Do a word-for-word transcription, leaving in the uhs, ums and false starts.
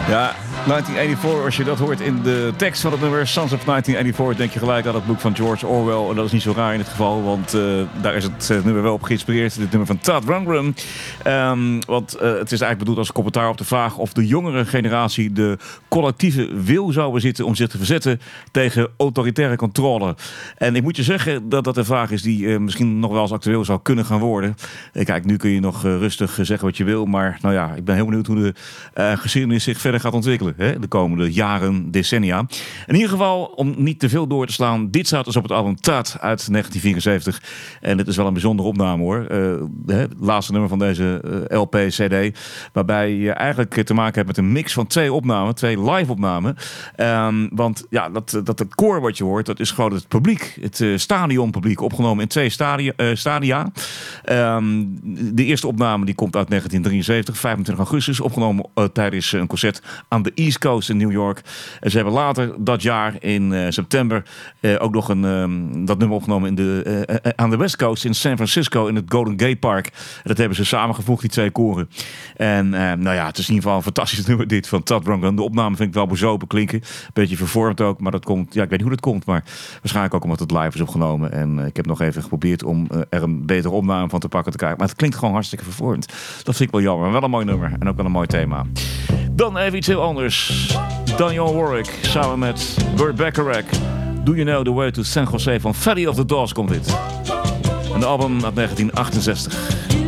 Ja, negentien eenennegentig, als je dat hoort in de tekst van het nummer Sons of negentien eenennegentig, denk je gelijk aan het boek van George Orwell. En dat is niet zo raar in dit geval, want uh, daar is het uh, nummer wel op geïnspireerd. Dit nummer van Todd Rundgren. Um, want uh, het is eigenlijk bedoeld als commentaar op de vraag of de jongere generatie de collectieve wil zou bezitten om zich te verzetten tegen autoritaire controle. En ik moet je zeggen dat dat een vraag is die uh, misschien nog wel eens actueel zou kunnen gaan worden. Uh, kijk, nu kun je nog uh, rustig uh, zeggen wat je wil, maar nou ja, ik ben heel benieuwd hoe de uh, geschiedenis zich verder gaat ontwikkelen. Hè, de komende jaren, decennia. In ieder geval, om niet te veel door te slaan, dit staat dus op het album Todd uit negentien vierenzeventig. En dit is wel een bijzondere opname hoor. Uh, het laatste nummer van deze uh, L P C D. Waarbij je eigenlijk te maken hebt met een mix van twee opnamen, twee live opnamen. Um, want ja, dat, dat het koor wat je hoort, dat is gewoon het publiek. Het uh, stadionpubliek, opgenomen in twee stadia. Uh, stadia. Um, de eerste opname die komt uit negentien drieënzeventig, vijfentwintig augustus. Opgenomen uh, tijdens een concert aan de East Coast in New York. En ze hebben later dat jaar in uh, september uh, ook nog een, um, dat nummer opgenomen in de, uh, uh, aan de West Coast in San Francisco in het Golden Gate Park. En dat hebben ze samengevoegd, die twee koren. En uh, nou ja, het is in ieder geval een fantastisch nummer dit van Todd Rundgren. De opname vind ik wel bezopen klinken. Beetje vervormd ook, maar dat komt, ja, ik weet niet hoe dat komt, maar waarschijnlijk ook omdat het live is opgenomen. En uh, ik heb nog even geprobeerd om uh, er een betere opname van te pakken te krijgen. Maar het klinkt gewoon hartstikke vervormd. Dat vind ik wel jammer, maar wel een mooi nummer en ook wel een mooi thema. Dan even iets heel anders. Dionne Warwick samen met Burt Bacharach. Do You Know The Way To San Jose van Valley of the Dolls komt dit. Een album uit negentien achtenzestig.